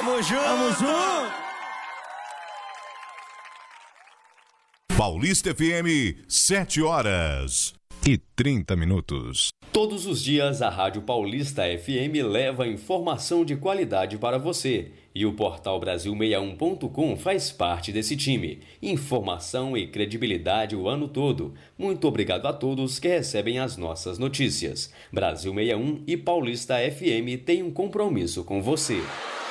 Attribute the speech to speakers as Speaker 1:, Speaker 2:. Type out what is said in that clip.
Speaker 1: Tamo junto!
Speaker 2: Tamo junto!
Speaker 3: Paulista FM, 7h30.
Speaker 4: Todos os dias, a Rádio Paulista FM leva informação de qualidade para você. E o portal Brasil61.com faz parte desse time. Informação e credibilidade o ano todo. Muito obrigado a todos que recebem as nossas notícias. Brasil 61 e Paulista FM têm um compromisso com você.